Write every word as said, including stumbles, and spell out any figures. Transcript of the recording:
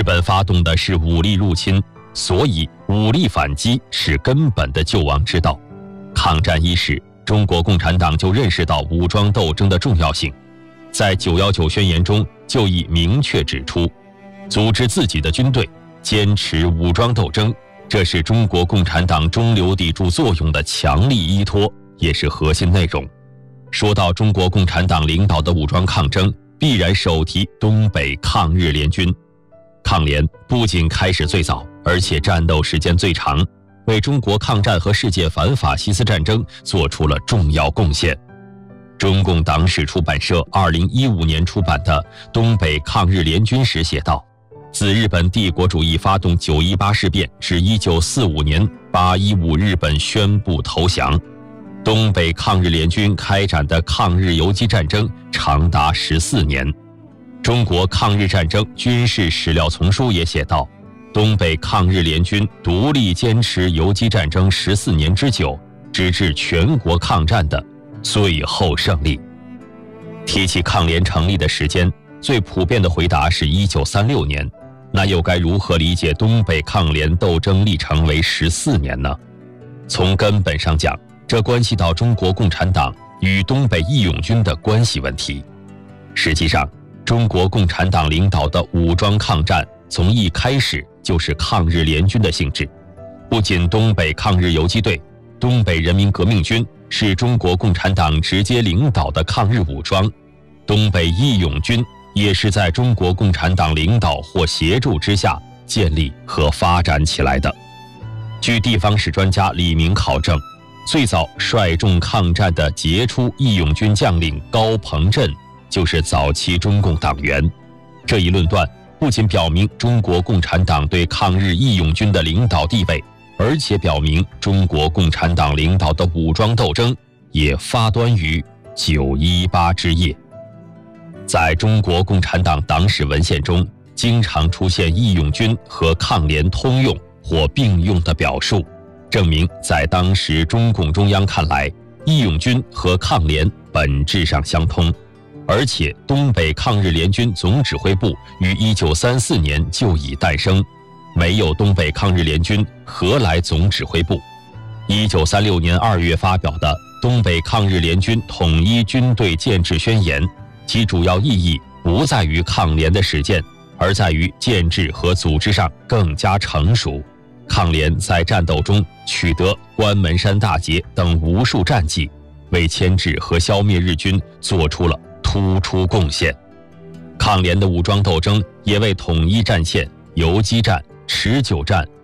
日本发动的是武力入侵，所以武力反击是根本的救亡之道。抗战伊始，中国共产党就认识到武装斗争的重要性，在九一九宣言中就已明确指出，组织自己的军队，坚持武装斗争，这是中国共产党中流砥柱作用的强力依托，也是核心内容。说到中国共产党领导的武装抗争，必然首提东北抗日联军。抗联不仅开始最早，而且战斗时间最长，为中国抗战和世界反法西斯战争做出了重要贡献。中共党史出版社二零一五年出版的《东北抗日联军史》写道，自日本帝国主义发动九一八事变至一九四五年八一五日本宣布投降，东北抗日联军开展的抗日游击战争长达十四年。中国抗日战争军事史料丛书也写道，东北抗日联军独立坚持游击战争十四年之久，直至全国抗战的最后胜利。提起抗联成立的时间，最普遍的回答是一九三六年，那又该如何理解东北抗联斗争历程为十四年呢？从根本上讲，这关系到中国共产党与东北义勇军的关系问题。实际上，中国共产党领导的武装抗战从一开始就是抗日联军的性质。不仅东北抗日游击队、东北人民革命军是中国共产党直接领导的抗日武装，东北义勇军也是在中国共产党领导或协助之下建立和发展起来的。据地方史专家李明考证，最早率众抗战的杰出义勇军将领高鹏震就是早期中共党员。这一论断不仅表明中国共产党对抗日义勇军的领导地位，而且表明中国共产党领导的武装斗争也发端于九一八之夜。在中国共产党党史文献中，经常出现义勇军和抗联通用或并用的表述，证明在当时中共中央看来，义勇军和抗联本质上相通。而且东北抗日联军总指挥部于一九三四年就已诞生，没有东北抗日联军何来总指挥部？一九三六年二月发表的《东北抗日联军统一军队建制宣言》，其主要意义不在于抗联的实践，而在于建制和组织上更加成熟。抗联在战斗中取得关门山大捷等无数战绩，为牵制和消灭日军做出了突出贡献。抗联的武装斗争也为统一战线、游击战、持久战、